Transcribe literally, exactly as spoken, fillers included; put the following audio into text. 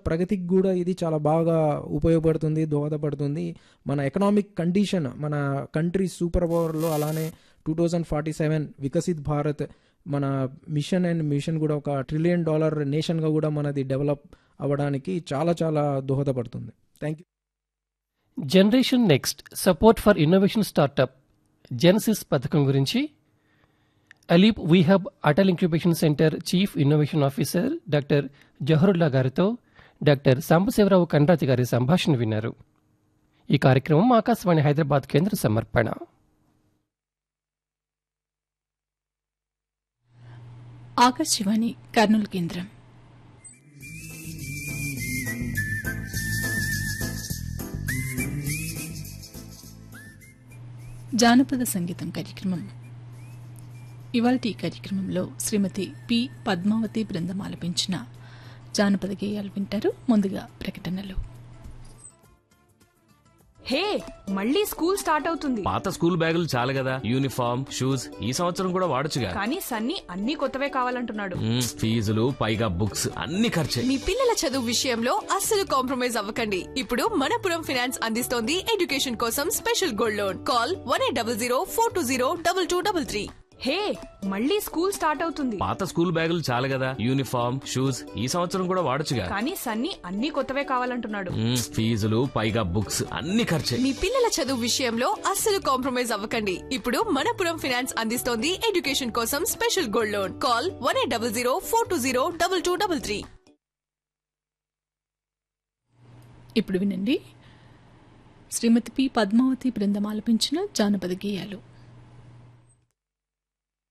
ప్రగతికి కూడా ఇది చాలా బాగా ఉపయోగపడుతుంది, దోహదపడుతుంది. మన ఎకనామిక్ కండిషన్ మన కంట్రీ సూపర్ పవర్లో అలానే two thousand forty seven Viksit Bharat మన మిషన్ అండ్ మిషన్ కూడా ఒక ట్రిలియన్ డాలర్ నేషన్గా కూడా మనది డెవలప్ అవ్వడానికి చాలా చాలా దోహదపడుతుంది. Thank you. Generation next support for innovation startup జెన్సిస్ పథకం గురించి అలీప్ వీహబ్ Atal incubation centre chief innovation officer doctor Zaharulla గారితో డాక్టర్ సాంబశివరావు కండ్రాతి గారి సంభాషణ విన్నారు. ఈ కార్యక్రమం ఆకాశవాణి హైదరాబాద్ కేంద్ర సమర్పణ. ఆకాశవాణి కర్నూలు కేంద్రం. జానపద సంగీతం కార్యక్రమం. ఇవాల్టి కార్యక్రమంలో శ్రీమతి పి పద్మావతి బృందం ఆలపించిన జానపద గేయాలు వింటారు. ముందుగా ప్రకటనలు. హే, మళ్ళీ స్కూల్ స్టార్ట్ అవుతుంది. పాత స్కూల్ బ్యాగులు చాలు కదా, యూనిఫామ్ షూస్ ఈ సంవత్సరం కూడా వాడొచ్చుగా. కానీ సన్నీ అన్ని కొత్తవే కావాలంటున్నాడు. మ్మ్, ఫీజులు పైగా బుక్స్ అన్ని ఖర్చే. మీ పిల్లల చదువు విషయంలో అస్సలు కాంప్రమైజ్ అవ్వకండి. ఇప్పుడు మనపురం ఫైనాన్స్ అందిస్తోంది ఎడ్యుకేషన్ కోసం special gold loan. Call one eight double zero four two zero double two double three. హే, మళ్ళీ స్కూల్ స్టార్ట్ అవుతుంది. పాత స్కూల్ బ్యాగులు చాలు కదా, యూనిఫామ్ షూస్ ఈ సంవత్సరం కూడా వాడొచ్చుగా. కానీ సన్నీ అన్ని కొత్తవే కావాలంటున్నాడు. మ్మ్, ఫీజులు పైగా బుక్స్ అన్ని ఖర్చే. మీ పిల్లల చదువు విషయంలో అస్సలు కాంప్రమైజ్ అవ్వకండి. ఇప్పుడు మనపురం ఫైనాన్స్ అందిస్తోంది ఎడ్యుకేషన్ కోసం special gold loan. Call one eight double zero four two zero double two double three. ఇప్పుడు వినండి శ్రీమతి పి పద్మావతి బృందం ఆలపించిన జానపద గేయాలు.